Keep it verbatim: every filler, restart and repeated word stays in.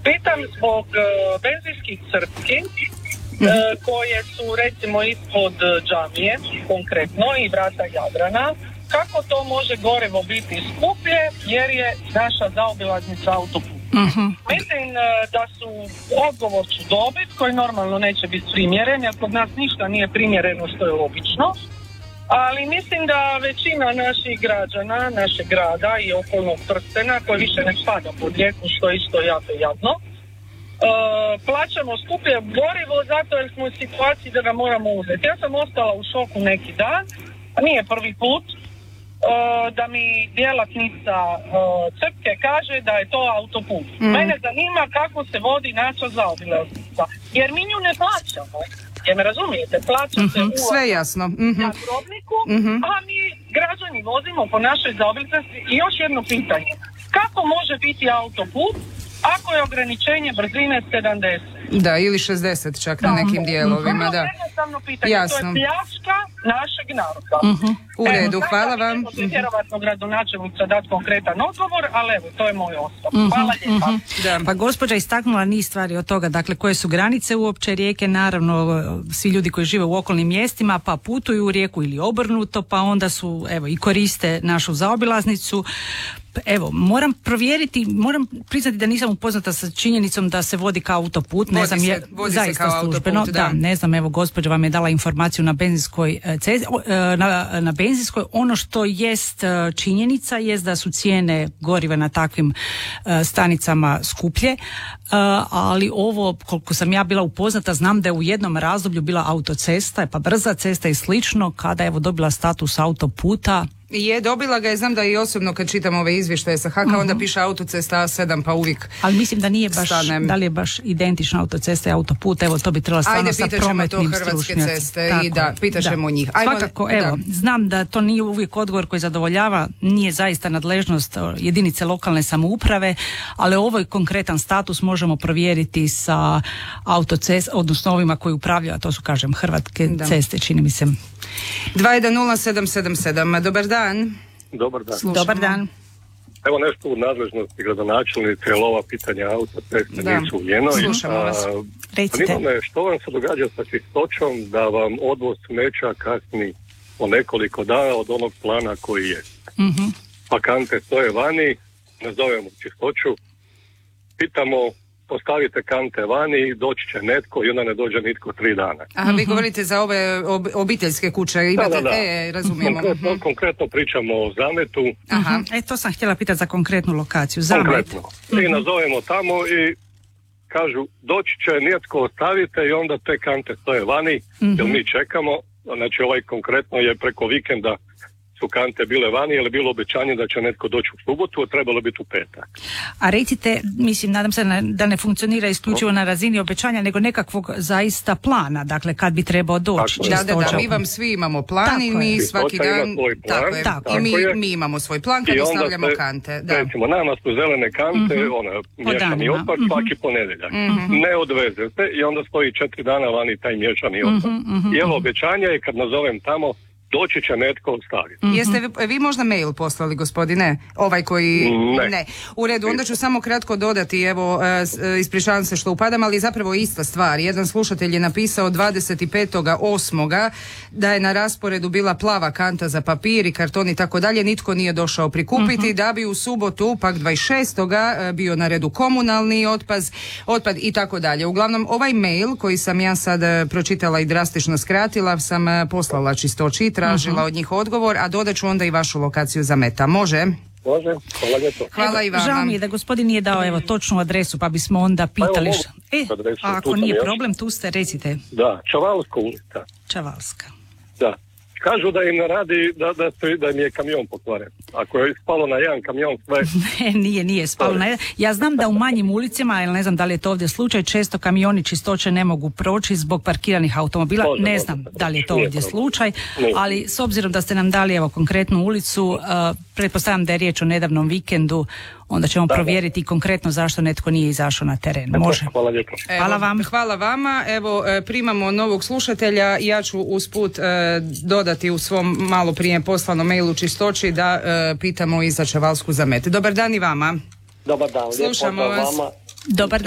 Pitam zbog uh, benzinskih crpki uh, koje su recimo ispod džamije, konkretno, i vrata Jadrana. Kako to može gorivo biti skuplje jer je naša zaobilaznica autoput? Uh-huh. Mislim uh, da su odgovor ću dobiti, koji normalno neće biti primjeren, jer kod nas ništa nije primjereno što je logično. Ali mislim da većina naših građana, našeg grada i okolnog prstena, koji više ne spada pod Rijeku, što je isto jako jadno, uh, plaćamo skuplje gorivo zato jer smo u situaciji da ga moramo uzeti. Ja sam ostala u šoku neki dan, a nije prvi put, uh, da mi djelatnica uh, crpke kaže da je to autoput. Mm. Mene zanima kako se vodi naša zaobilaznica, jer mi nju ne plaćamo. Jer me razumijete, plaća se uh-huh. u sve jasno. Uh-huh. na grobniku, uh-huh. a mi građani vozimo po našoj zaobilaznici. I još jedno pitanje, kako može biti autoput ako je ograničenje brzine sedamdeset? Da, ili šezdeset čak na nekim dijelovima, uh-huh. da. Jednostavno pitanje, jasno. To je pljačka našeg naroda. Uh-huh. U redu, evo, hvala vam. Evo, vjerovatno gradonačelnica dati konkretan odgovor, ali evo, to je moj osnov. Uh-huh. Hvala lijepa. Uh-huh. Da. Pa gospođa istaknula niz stvari od toga, dakle, koje su granice uopće Rijeke, naravno, svi ljudi koji žive u okolnim mjestima, pa putuju u Rijeku ili obrnuto, pa onda su, evo, i koriste našu zaobilaznicu. Evo, moram provjeriti, moram priznati da nisam upoznata sa činjenicom da se vodi kao autoput. Ne vodi znam, se, je vodi zaista se službeno. autoput, da. da, ne znam, evo, gospođa vam je dala informaciju na benzinskoj cesti, na, na benzinskoj. Ono što jest činjenica jest da su cijene goriva na takvim stanicama skuplje, ali ovo, koliko sam ja bila upoznata, znam da je u jednom razdoblju bila autocesta, pa brza cesta i slično, kada je evo dobila status autoputa. Je, dobila ga je, znam da i osobno kad čitam ove izvještaje sa Haka, uh-huh. onda piše autocesta A sedam, pa uvijek ali mislim da nije baš, stanem. Da li je baš identična autocesta i autoput, evo to bi trebalo stvarno sa prometnim stručnjacima. I da, pitaćemo njih. Ajmo, svakako, evo, da. Znam da to nije uvijek odgovor koji zadovoljava, nije zaista nadležnost jedinice lokalne samouprave, ali ovo je konkretan status, možemo provjeriti sa autocest, odnosno ovima koji upravljaju, a to su, kažem, Hrvatske da. Ceste, čini mi se. dva jedan nula sedam sedam sedam. Dobar dan. Dobar dan. Slušamo. Dobar dan. Evo nešto u nadležnosti gradonačelnice, jer ova pitanja autoceste nisu u njenoj. Slušamo vas. Recite. Zanima me što vam se događa sa čistoćom da vam odvoz smeća kasni po nekoliko dana od onog plana koji je. Mm-hmm. Pa kante stoje vani, nazovemo čistoću, pitamo, postavite kante vani, doći će netko i onda ne dođe nitko tri dana. Aha, vi govorite za ove ob- obiteljske kuće, imate, da, da, da. E, razumijemo. Konkretno, konkretno pričamo o Zametu. Aha. E, to sam htjela pitati za konkretnu lokaciju. Zamet. Konkretno. I mm-hmm. nazovemo tamo i kažu, doći će netko, ostavite i onda te kante stoje vani, mm-hmm. jer mi čekamo, znači ovaj konkretno je preko vikenda su kante bile vani, jer je bilo obećanje da će netko doći u subotu, a trebalo biti u petak. A recite, mislim, nadam se da ne funkcionira isključivo na razini obećanja, nego nekakvog zaista plana, dakle, kad bi trebao doći. Da, da, da, mi vam svi imamo plan tako i mi je. Svaki dan, tako je, tako i mi, mi imamo svoj plan kad ostavljamo se, kante. Da. Recimo, nama su zelene kante, mm-hmm. ona, miješani otpad, mm-hmm. svaki ponedjeljak. Mm-hmm. Ne odvezete i onda stoji četiri dana vani taj miješani otpad. Mm-hmm. I evo, obećanje je kad nazovem tamo, doći će netko ostaviti. Mm-hmm. Jeste vi, vi možda mail poslali, gospodine? Ovaj koji... Ne. ne. U redu, onda ću samo kratko dodati, evo, ispričavam se što upadam, ali zapravo ista stvar. Jedan slušatelj je napisao dvadeset petog osmog da je na rasporedu bila plava kanta za papir i karton i tako dalje, nitko nije došao prikupiti, mm-hmm. da bi u subotu, pak dvadeset šestog bio na redu komunalni otpad, otpad i tako dalje. Uglavnom, ovaj mail koji sam ja sad pročitala i drastično skratila, sam poslala Čistoći, tražila uh-huh. od njih odgovor, a dodat ću onda i vašu lokaciju Zameta. Može? Može, hvala lijepo. Hvala i vama. Žao mi je da gospodin nije dao evo točnu adresu, pa bismo onda pitali. Evo, e, adresu, a ako nije problem, tu ste, recite. Da, Čavalska ulica. Čavalska. Da. Kažu da im ne radi, da, da, da im je kamion pokvaren. Ako je spalo na jedan kamion sve... ne, nije, nije spalo na jedan. Ja znam da u manjim ulicama, ali ne znam da li je to ovdje slučaj, često kamioni čistoće ne mogu proći zbog parkiranih automobila. Može, ne može, znam može, da li je to ovdje problem. slučaj, Nije. Ali s obzirom da ste nam dali evo konkretnu ulicu, uh, pretpostavljam da je riječ o nedavnom vikendu, onda ćemo da, provjeriti da. Konkretno zašto netko nije izašao na teren. Može. Hvala lijepo. Evo, hvala vam. Hvala vama. Evo, primamo novog slušatelja. Ja ću usput e, dodati u svom malo prije poslanom mailu Čistoći da e, pitamo i za Čavalsku Zamet. Dobar dan i vama. Dobar dan. Slušamo vas. Vama. Dobar dan.